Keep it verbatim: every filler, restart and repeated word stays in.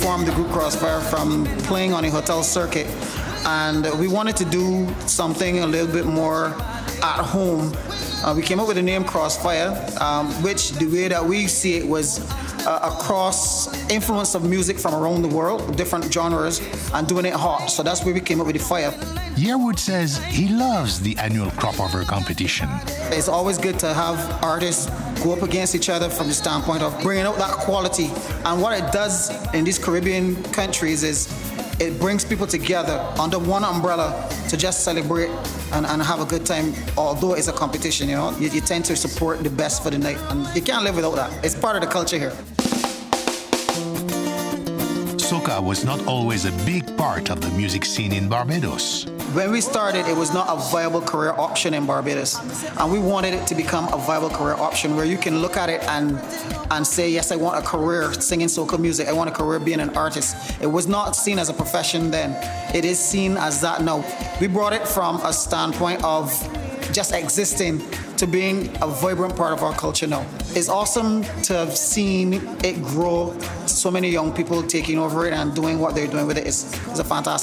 formed the group Crossfire from playing on a hotel circuit, and we wanted to do something a little bit more at home. Uh, we came up with the name Crossfire, um, which the way that we see it was uh, a cross influence of music from around the world, different genres, and doing it hot. So that's where we came up with the fire. Yearwood says he loves the annual crop over competition. It's always good to have artists go up against each other from the standpoint of bringing out that quality. And what it does in these Caribbean countries is it brings people together under one umbrella to just celebrate and, and have a good time, although it's a competition, you know. You, you tend to support the best for the night, and you can't live without that. It's part of the culture here. Soca was not always a big part of the music scene in Barbados. When we started, it was not a viable career option in Barbados. And we wanted it to become a viable career option where you can look at it and and say, yes, I want a career singing soca music. I want a career being an artist. It was not seen as a profession then. It is seen as that now. We brought it from a standpoint of just existing to being a vibrant part of our culture now. It's awesome to have seen it grow. So many young people taking over it and doing what they're doing with it. It's, it's a fantastic